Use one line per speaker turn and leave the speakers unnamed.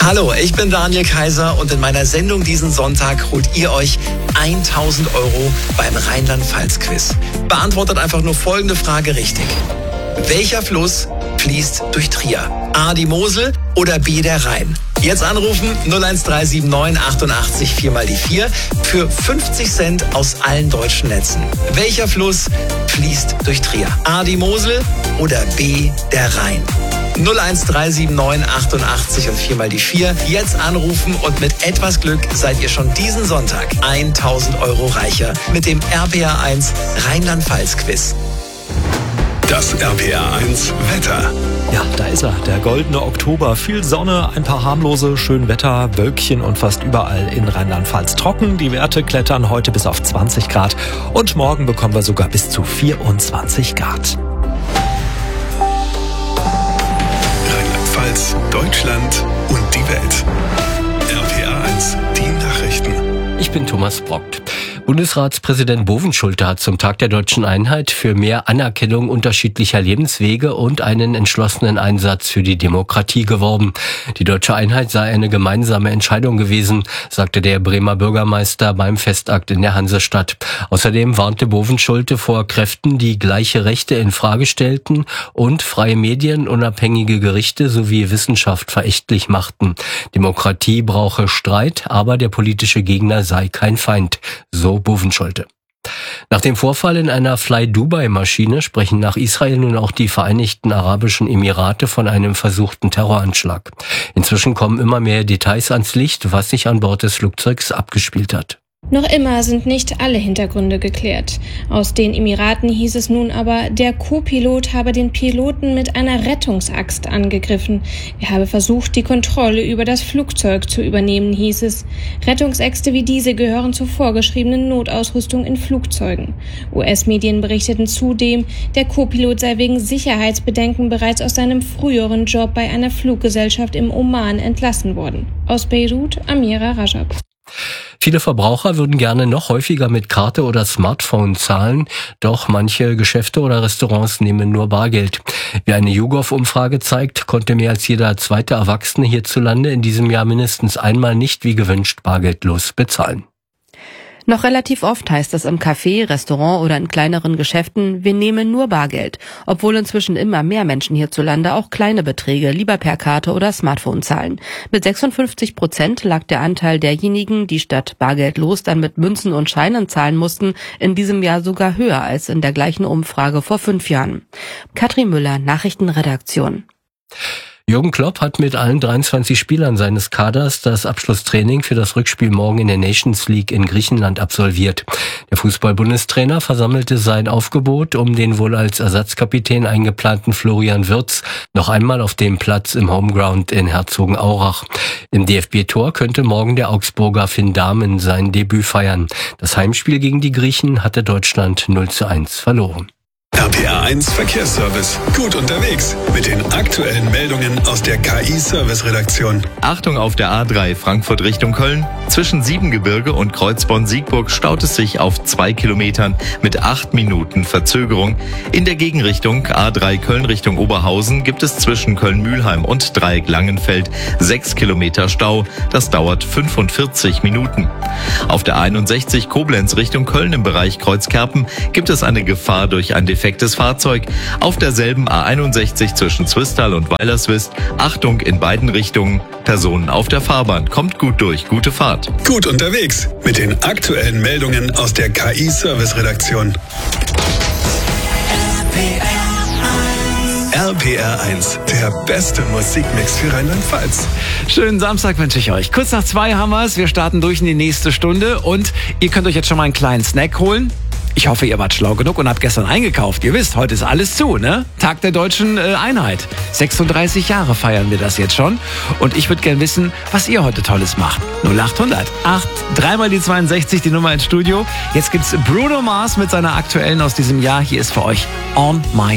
Hallo, ich bin Daniel Kaiser und in meiner Sendung diesen Sonntag holt ihr euch 1.000 € beim Rheinland-Pfalz-Quiz. Beantwortet einfach nur folgende Frage richtig. Welcher Fluss fließt durch Trier? A, die Mosel oder B, der Rhein? Jetzt anrufen 01379 88 4 mal die 4 für 50 Cent aus allen deutschen Netzen. Welcher Fluss fließt durch Trier? A, die Mosel oder B, der Rhein? 01379 88 und 4 mal die 4. Jetzt anrufen und mit etwas Glück seid ihr schon diesen Sonntag 1.000 € reicher mit dem RPR1 Rheinland-Pfalz-Quiz.
Das RPR1 Wetter.
Ja, da ist er, der goldene Oktober. Viel Sonne, ein paar harmlose, schön Wetter, Wölkchen und fast überall in Rheinland-Pfalz trocken. Die Werte klettern heute bis auf 20 Grad und morgen bekommen wir sogar bis zu 24 Grad.
Rheinland-Pfalz, Deutschland und die Welt. RPR1, die Nachrichten.
Ich bin Thomas Brockt. Bundesratspräsident Bovenschulte hat zum Tag der Deutschen Einheit für mehr Anerkennung unterschiedlicher Lebenswege und einen entschlossenen Einsatz für die Demokratie geworben. Die Deutsche Einheit sei eine gemeinsame Entscheidung gewesen, sagte der Bremer Bürgermeister beim Festakt in der Hansestadt. Außerdem warnte Bovenschulte vor Kräften, die gleiche Rechte in Frage stellten und freie Medien, unabhängige Gerichte sowie Wissenschaft verächtlich machten. Demokratie brauche Streit, aber der politische Gegner sei kein Feind, so Bovenschulte. Nach dem Vorfall in einer Fly-Dubai-Maschine sprechen nach Israel nun auch die Vereinigten Arabischen Emirate von einem versuchten Terroranschlag. Inzwischen kommen immer mehr Details ans Licht, was sich an Bord des Flugzeugs abgespielt hat.
Noch immer sind nicht alle Hintergründe geklärt. Aus den Emiraten hieß es nun aber, der Co-Pilot habe den Piloten mit einer Rettungsaxt angegriffen. Er habe versucht, die Kontrolle über das Flugzeug zu übernehmen, hieß es. Rettungsäxte wie diese gehören zur vorgeschriebenen Notausrüstung in Flugzeugen. US-Medien berichteten zudem, der Co-Pilot sei wegen Sicherheitsbedenken bereits aus seinem früheren Job bei einer Fluggesellschaft im Oman entlassen worden. Aus Beirut, Amira Rajab.
Viele Verbraucher würden gerne noch häufiger mit Karte oder Smartphone zahlen, doch manche Geschäfte oder Restaurants nehmen nur Bargeld. Wie eine YouGov-Umfrage zeigt, konnte mehr als jeder zweite Erwachsene hierzulande in diesem Jahr mindestens einmal nicht wie gewünscht bargeldlos bezahlen.
Noch relativ oft heißt es im Café, Restaurant oder in kleineren Geschäften, wir nehmen nur Bargeld, obwohl inzwischen immer mehr Menschen hierzulande auch kleine Beträge lieber per Karte oder Smartphone zahlen. Mit 56% lag der Anteil derjenigen, die statt bargeldlos dann mit Münzen und Scheinen zahlen mussten, in diesem Jahr sogar höher als in der gleichen Umfrage vor 5 Jahren. Katrin Müller, Nachrichtenredaktion.
Jürgen Klopp hat mit allen 23 Spielern seines Kaders das Abschlusstraining für das Rückspiel morgen in der Nations League in Griechenland absolviert. Der Fußball-Bundestrainer versammelte sein Aufgebot, um den wohl als Ersatzkapitän eingeplanten Florian Wirtz noch einmal auf dem Platz im Homeground in Herzogenaurach. Im DFB-Tor könnte morgen der Augsburger Finn Dahmen sein Debüt feiern. Das Heimspiel gegen die Griechen hatte Deutschland 0:1 verloren.
RPR1 Verkehrsservice. Gut unterwegs mit den aktuellen Meldungen aus der KI-Service-Redaktion.
Achtung auf der A3 Frankfurt Richtung Köln. Zwischen Siebengebirge und Kreuzborn-Siegburg staut es sich auf 2 Kilometern mit 8 Minuten Verzögerung. In der Gegenrichtung A3 Köln Richtung Oberhausen gibt es zwischen Köln-Mühlheim und Dreieck-Langenfeld 6 Kilometer Stau. Das dauert 45 Minuten. Auf der 61 Koblenz Richtung Köln im Bereich Kreuzkerpen gibt es eine Gefahr durch ein defektes Fahrzeug. Auf derselben A61 zwischen Zwistal und Weilerswist Achtung in beiden Richtungen. Personen auf der Fahrbahn. Kommt gut durch. Gute Fahrt.
Gut unterwegs mit den aktuellen Meldungen aus der KI-Service-Redaktion. RPR1, der beste Musikmix für Rheinland-Pfalz.
Schönen Samstag wünsche ich euch. Kurz nach 2 haben wir es. Wir starten durch in die nächste Stunde und ihr könnt euch jetzt schon mal einen kleinen Snack holen. Ich hoffe, ihr wart schlau genug und habt gestern eingekauft. Ihr wisst, heute ist alles zu, ne? Tag der Deutschen Einheit. 36 Jahre feiern wir das jetzt schon. Und ich würde gerne wissen, was ihr heute Tolles macht. 0800 8 3 mal die 62, die Nummer ins Studio. Jetzt gibt's Bruno Mars mit seiner aktuellen aus diesem Jahr. Hier ist für euch On My